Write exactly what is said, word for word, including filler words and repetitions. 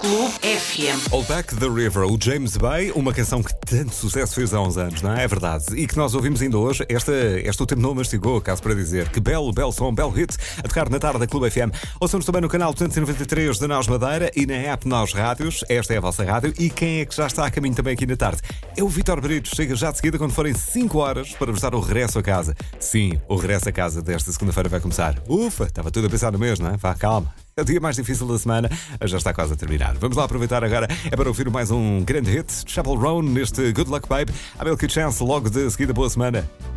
Clube F M. All Back the River, o James Bay, uma canção que tanto sucesso fez há uns anos, não é? É verdade. E que nós ouvimos ainda hoje. Esta, esta o tempo não mastigou, caso para dizer. Que belo, belo som, belo hit a tocar na tarde da Clube F M. Ouçam-nos também no canal duzentos e noventa e três da Nós Madeira e na app Nós Rádios. Esta é a vossa rádio. E quem é que já está a caminho também aqui na tarde? É o Vítor Brito. Chega já de seguida quando forem cinco horas para vos dar o regresso a casa. Sim, o regresso a casa desta segunda-feira vai começar. Ufa, estava tudo a pensar no mês, não é? Vá, calma. É o dia mais difícil da semana, já está quase a terminar. Vamos lá aproveitar agora, é para ouvir mais um grande hit, Chapel Roan, neste Good Luck Babe. A Milky Chance, logo de seguida, boa semana.